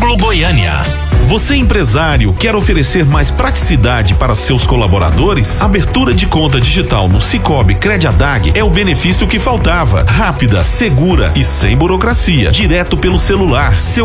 Polo Goiânia. Você, empresário, quer oferecer mais praticidade para seus colaboradores? Abertura de conta digital no Sicoob Crediadag é o benefício que faltava. Rápida, segura e sem burocracia. Direto pelo celular. Seu